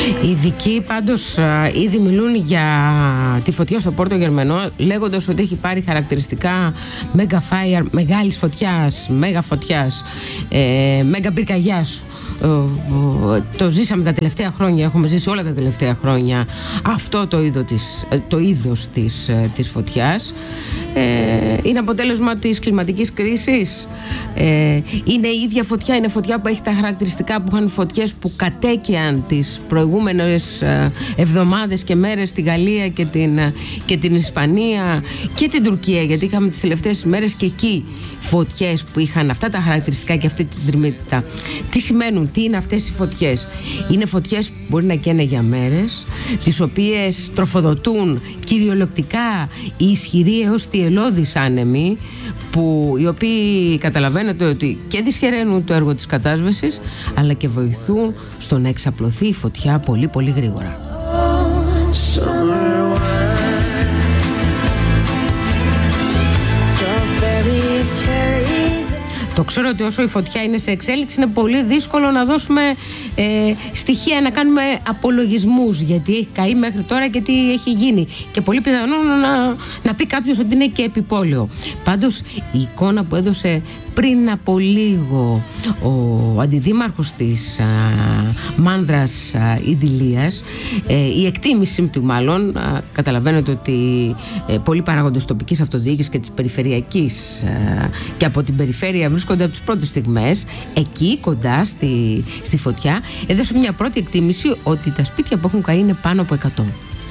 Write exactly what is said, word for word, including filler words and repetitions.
Οι ειδικοί πάντως ήδη μιλούν για τη φωτιά στο Πόρτο Γερμενό, λέγοντας ότι έχει πάρει χαρακτηριστικά mega fire, μεγάλης φωτιάς, μέγα φωτιάς, ε, μέγα πυρκαγιάς. Το ζήσαμε τα τελευταία χρόνια, έχουμε ζήσει όλα τα τελευταία χρόνια αυτό το, είδο της, το είδος της, της φωτιάς. Ε, είναι αποτέλεσμα της κλιματικής κρίσης. Ε, είναι η ίδια φωτιά, είναι φωτιά που έχει τα χαρακτηριστικά που είχαν φωτιές που κατέκαιαν τις προηγούμενες εβδομάδες και μέρες στη Γαλλία και την, και την Ισπανία και την Τουρκία, γιατί είχαμε τις τελευταίες ημέρες και εκεί φωτιές που είχαν αυτά τα χαρακτηριστικά και αυτή την τριμμύτητα. Τι σημαίνουν, τι είναι αυτές οι φωτιές? Είναι φωτιές που μπορεί να καίνε για μέρες, τις οποίες τροφοδοτούν κυριολεκτικά οι ισχυροί έως θυελλώδεις άνεμοι, που οι οποίοι καταλαβαίνετε ότι και δυσχεραίνουν το έργο της κατάσβεσης, αλλά και βοηθούν στο να εξαπλωθεί η φωτιά πολύ πολύ γρήγορα. Το ξέρω ότι όσο η φωτιά είναι σε εξέλιξη είναι πολύ δύσκολο να δώσουμε ε, στοιχεία, να κάνουμε απολογισμούς γιατί έχει καεί μέχρι τώρα και τι έχει γίνει, και πολύ πιθανόν να, να πει κάποιος ότι είναι και επιπόλαιο. Πάντως η εικόνα που έδωσε πριν από λίγο ο αντιδήμαρχος της α, Μάνδρας α, Ιδηλίας, ε, η εκτίμηση του μάλλον, α, καταλαβαίνετε ότι ε, πολλοί παράγοντες τοπικής αυτοδιοίκησης και της περιφερειακής α, και από την περιφέρεια βρίσκονται από τις πρώτες στιγμές εκεί κοντά στη, στη φωτιά, έδωσε μια πρώτη εκτίμηση ότι τα σπίτια που έχουν καεί είναι πάνω από εκατό.